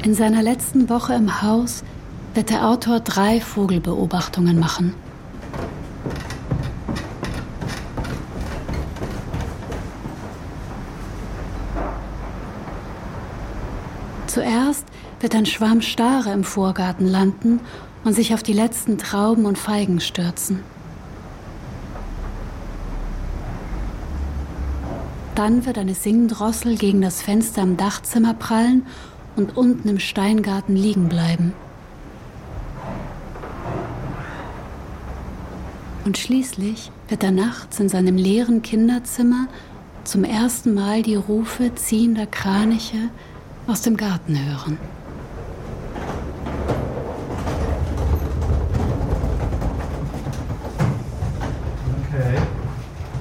In seiner letzten Woche im Haus wird der Autor 3 Vogelbeobachtungen machen. Zuerst wird ein Schwarm Stare im Vorgarten landen und sich auf die letzten Trauben und Feigen stürzen. Dann wird eine Singdrossel gegen das Fenster im Dachzimmer prallen und unten im Steingarten liegen bleiben. Und schließlich wird er nachts in seinem leeren Kinderzimmer zum ersten Mal die Rufe ziehender Kraniche aus dem Garten hören.